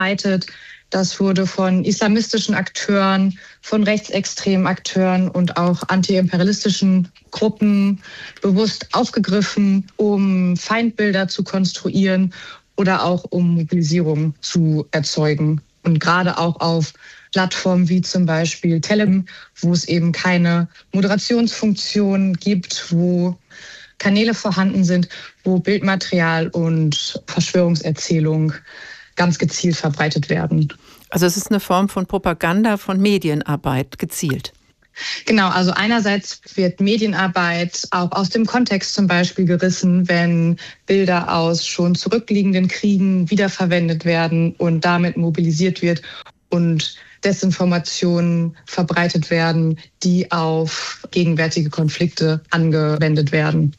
verbreitet. Das wurde von islamistischen Akteuren, von rechtsextremen Akteuren und auch antiimperialistischen Gruppen bewusst aufgegriffen, um Feindbilder zu konstruieren oder auch um Mobilisierung zu erzeugen. Und gerade auch auf Plattformen wie zum Beispiel Telegram, wo es eben keine Moderationsfunktion gibt, wo Kanäle vorhanden sind, wo Bildmaterial und Verschwörungserzählung ganz gezielt verbreitet werden. Also es ist eine Form von Propaganda, von Medienarbeit gezielt. Genau, also einerseits wird Medienarbeit auch aus dem Kontext zum Beispiel gerissen, wenn Bilder aus schon zurückliegenden Kriegen wiederverwendet werden und damit mobilisiert wird und Desinformationen verbreitet werden, die auf gegenwärtige Konflikte angewendet werden.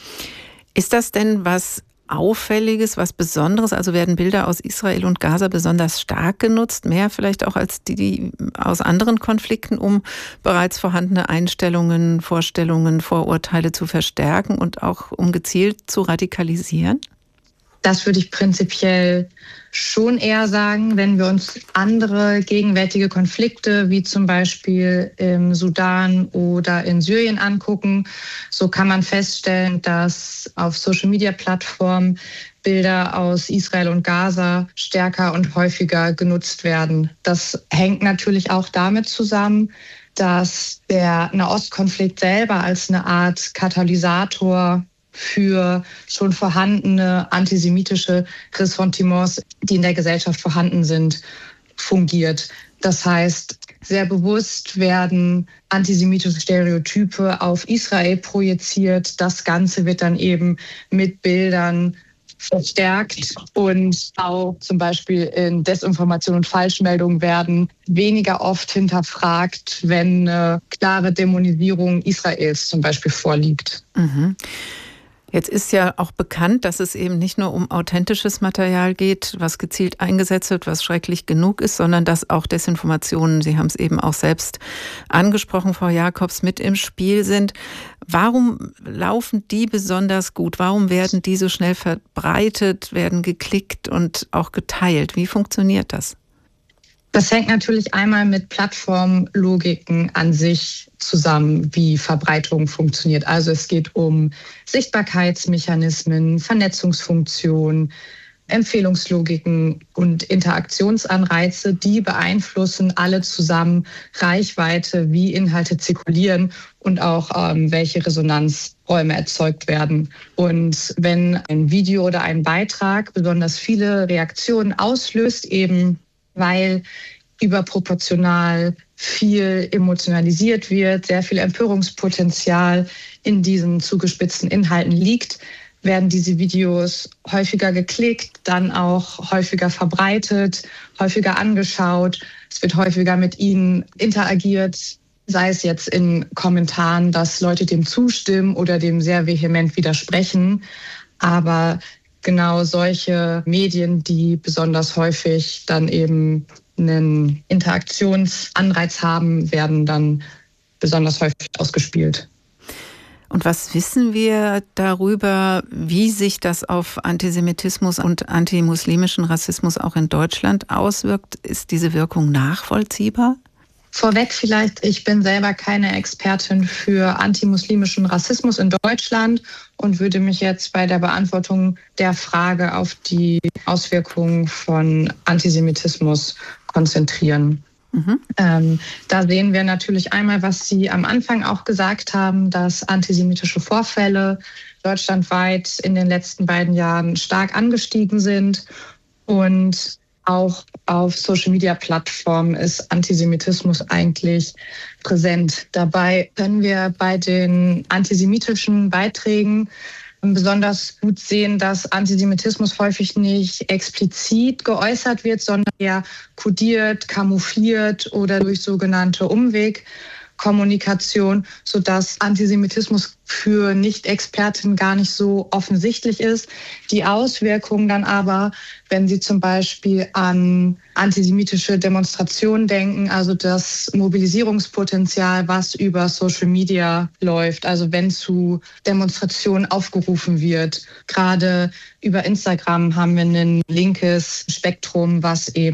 Ist das denn was Auffälliges, was Besonderes? Also werden Bilder aus Israel und Gaza besonders stark genutzt, mehr vielleicht auch als die aus anderen Konflikten, um bereits vorhandene Einstellungen, Vorstellungen, Vorurteile zu verstärken und auch um gezielt zu radikalisieren? Das würde ich prinzipiell schon eher sagen, wenn wir uns andere gegenwärtige Konflikte wie zum Beispiel im Sudan oder in Syrien angucken. So kann man feststellen, dass auf Social-Media-Plattformen Bilder aus Israel und Gaza stärker und häufiger genutzt werden. Das hängt natürlich auch damit zusammen, dass der Nahostkonflikt selber als eine Art Katalysator für schon vorhandene antisemitische Ressentiments, die in der Gesellschaft vorhanden sind, fungiert. Das heißt, sehr bewusst werden antisemitische Stereotype auf Israel projiziert. Das Ganze wird dann eben mit Bildern verstärkt und auch zum Beispiel in Desinformation und Falschmeldungen werden weniger oft hinterfragt, wenn eine klare Dämonisierung Israels zum Beispiel vorliegt. Mhm. Jetzt ist ja auch bekannt, dass es eben nicht nur um authentisches Material geht, was gezielt eingesetzt wird, was schrecklich genug ist, sondern dass auch Desinformationen, Sie haben es eben auch selbst angesprochen, Frau Jacobs, mit im Spiel sind. Warum laufen die besonders gut? Warum werden die so schnell verbreitet, werden geklickt und auch geteilt? Wie funktioniert das? Das hängt natürlich einmal mit Plattformlogiken an sich zusammen, wie Verbreitung funktioniert. Also es geht um Sichtbarkeitsmechanismen, Vernetzungsfunktionen, Empfehlungslogiken und Interaktionsanreize, die beeinflussen alle zusammen Reichweite, wie Inhalte zirkulieren und auch welche Resonanzräume erzeugt werden. Und wenn ein Video oder ein Beitrag besonders viele Reaktionen auslöst, eben weil überproportional viel emotionalisiert wird, sehr viel Empörungspotenzial in diesen zugespitzten Inhalten liegt, werden diese Videos häufiger geklickt, dann auch häufiger verbreitet, häufiger angeschaut. Es wird häufiger mit ihnen interagiert, sei es jetzt in Kommentaren, dass Leute dem zustimmen oder dem sehr vehement widersprechen. Aber genau solche Medien, die besonders häufig dann eben einen Interaktionsanreiz haben, werden dann besonders häufig ausgespielt. Und was wissen wir darüber, wie sich das auf Antisemitismus und antimuslimischen Rassismus auch in Deutschland auswirkt? Ist diese Wirkung nachvollziehbar? Vorweg vielleicht, ich bin selber keine Expertin für antimuslimischen Rassismus in Deutschland und würde mich jetzt bei der Beantwortung der Frage auf die Auswirkungen von Antisemitismus konzentrieren. Da sehen wir natürlich einmal, was Sie am Anfang auch gesagt haben, dass antisemitische Vorfälle deutschlandweit in den letzten beiden Jahren stark angestiegen sind. Und auch auf Social-Media-Plattformen ist Antisemitismus eigentlich präsent. Dabei können wir bei den antisemitischen Beiträgen besonders gut sehen, dass Antisemitismus häufig nicht explizit geäußert wird, sondern eher kodiert, camoufliert oder durch sogenannte Umwegkommunikation, sodass Antisemitismus für Nicht-Experten gar nicht so offensichtlich ist. Die Auswirkungen dann aber, wenn Sie zum Beispiel an antisemitische Demonstrationen denken, also das Mobilisierungspotenzial, was über Social Media läuft, also wenn zu Demonstrationen aufgerufen wird. Gerade über Instagram haben wir ein linkes Spektrum, was eben